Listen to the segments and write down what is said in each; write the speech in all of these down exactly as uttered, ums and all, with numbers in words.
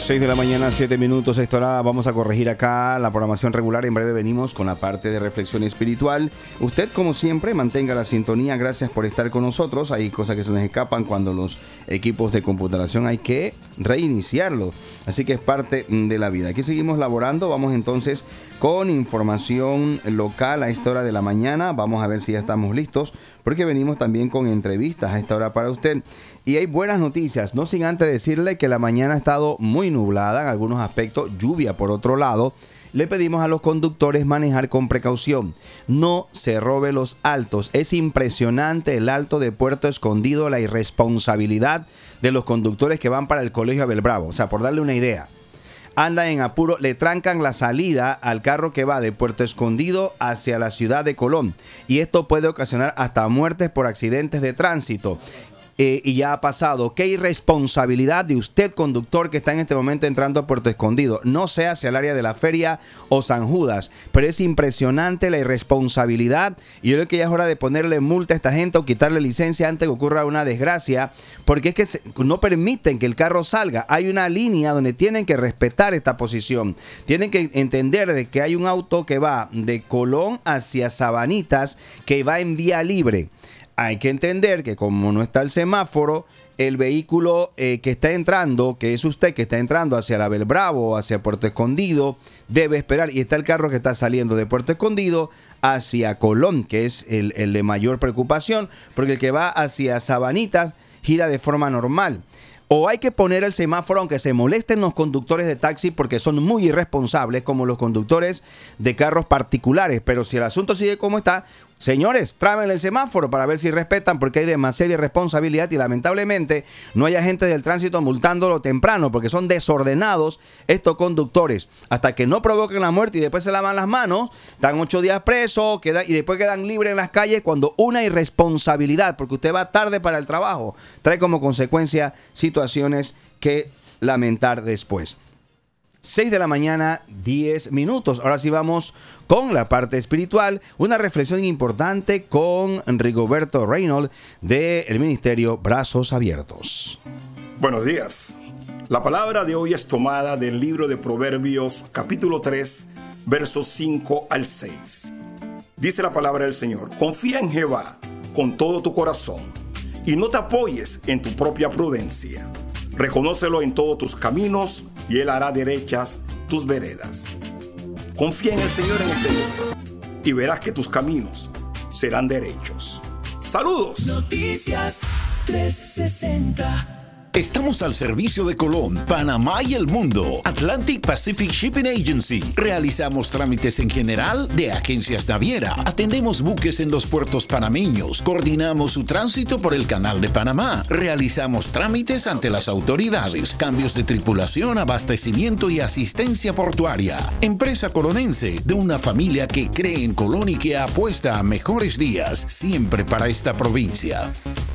seis de la mañana, siete minutos. Esta hora vamos a corregir acá la programación regular. En breve venimos con la parte de reflexión espiritual. Usted, como siempre, mantenga la sintonía. Gracias por estar con nosotros. Hay cosas que se nos escapan cuando los equipos de computación hay que reiniciarlos. Así que es parte de la vida. Aquí seguimos laborando. Vamos entonces con información local a esta hora de la mañana. Vamos a ver si ya estamos listos, porque venimos también con entrevistas a esta hora para usted. Y hay buenas noticias, no sin antes decirle que la mañana ha estado muy nublada en algunos aspectos, lluvia por otro lado. Le pedimos a los conductores manejar con precaución. No se robe los altos. Es impresionante el alto de Puerto Escondido, la irresponsabilidad de los conductores que van para el Colegio Abel Bravo. O sea, por darle una idea, andan en apuro, le trancan la salida al carro que va de Puerto Escondido hacia la ciudad de Colón. Y esto puede ocasionar hasta muertes por accidentes de tránsito. Eh, y ya ha pasado. Qué irresponsabilidad de usted, conductor, que está en este momento entrando a Puerto Escondido. No sea hacia el área de la feria o San Judas, pero es impresionante la irresponsabilidad. Y yo creo que ya es hora de ponerle multa a esta gente o quitarle licencia antes que ocurra una desgracia, porque es que se, no permiten que el carro salga. Hay una línea donde tienen que respetar esta posición. Tienen que entender de que hay un auto que va de Colón hacia Sabanitas, que va en vía libre. Hay que entender que como no está el semáforo, el vehículo eh, que está entrando, que es usted que está entrando hacia la Abel Bravo o hacia Puerto Escondido, debe esperar. Y está el carro que está saliendo de Puerto Escondido hacia Colón, que es el, el de mayor preocupación, porque el que va hacia Sabanitas gira de forma normal. O hay que poner el semáforo, aunque se molesten los conductores de taxi porque son muy irresponsables, como los conductores de carros particulares. Pero si el asunto sigue como está, señores, trámenle el semáforo para ver si respetan, porque hay demasiada irresponsabilidad y lamentablemente no hay agentes del tránsito multándolo temprano porque son desordenados estos conductores. Hasta que no provoquen la muerte y después se lavan las manos, están ocho días presos queda, y después quedan libres en las calles, cuando una irresponsabilidad, porque usted va tarde para el trabajo, trae como consecuencia situaciones que lamentar después. seis de la mañana, diez minutos. Ahora sí vamos con la parte espiritual. Una reflexión importante con Rigoberto Reynolds del Ministerio Brazos Abiertos. Buenos días. La palabra de hoy es tomada del libro de Proverbios, capítulo tres, versos cinco al seis. Dice la palabra del Señor: confía en Jehová con todo tu corazón y no te apoyes en tu propia prudencia. Reconócelo en todos tus caminos y Él hará derechas tus veredas. Confía en el Señor en este día y verás que tus caminos serán derechos. ¡Saludos! Noticias trescientos sesenta. Estamos al servicio de Colón, Panamá y el mundo. Atlantic Pacific Shipping Agency. Realizamos trámites en general de agencias naviera. Atendemos buques en los puertos panameños. Coordinamos su tránsito por el Canal de Panamá. Realizamos trámites ante las autoridades. Cambios de tripulación, abastecimiento y asistencia portuaria. Empresa colonense de una familia que cree en Colón y que apuesta a mejores días, siempre para esta provincia.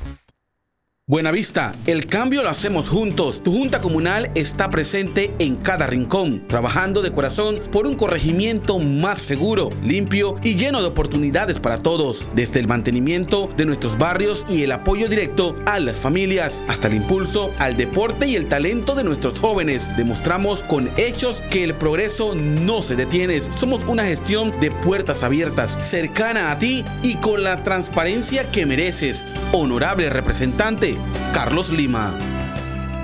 Buenavista, el cambio lo hacemos juntos. Tu Junta Comunal está presente en cada rincón, trabajando de corazón por un corregimiento más seguro, limpio y lleno de oportunidades para todos, desde el mantenimiento de nuestros barrios y el apoyo directo a las familias, hasta el impulso al deporte y el talento de nuestros jóvenes. Demostramos con hechos que el progreso no se detiene. Somos una gestión de puertas abiertas, cercana a ti y con la transparencia que mereces. Honorable representante Carlos Lima.